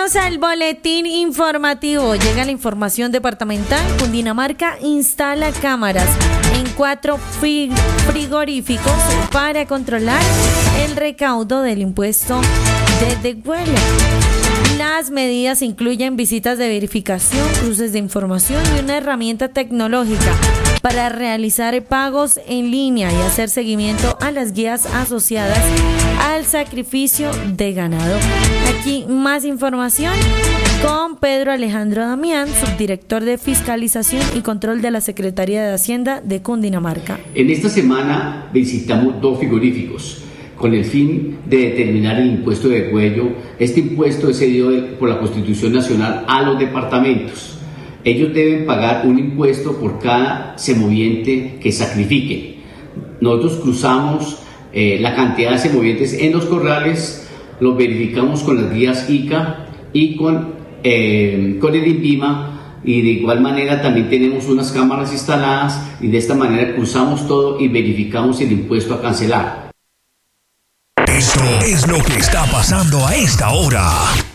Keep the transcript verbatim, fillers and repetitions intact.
Vamos al boletín informativo. Llega la información departamental. Cundinamarca instala cámaras en cuatro frigoríficos para controlar el recaudo del impuesto de devuelo. Las medidas incluyen visitas de verificación, cruces de información y una herramienta tecnológica para realizar pagos en línea y hacer seguimiento a las guías asociadas al sacrificio de ganado. Aquí más información con Pedro Alejandro Damián, subdirector de Fiscalización y Control de la Secretaría de Hacienda de Cundinamarca. En esta semana visitamos dos frigoríficos con el fin de determinar el impuesto de cuello. Este impuesto es cedido por la Constitución Nacional a los departamentos. Ellos deben pagar un impuesto por cada semoviente que sacrifiquen. Nosotros cruzamos eh, la cantidad de semovientes en los corrales, los verificamos con las guías I C A y con, eh, con el INVIMA, y de igual manera también tenemos unas cámaras instaladas, y de esta manera cruzamos todo y verificamos el impuesto a cancelar. Esto es lo que está pasando a esta hora.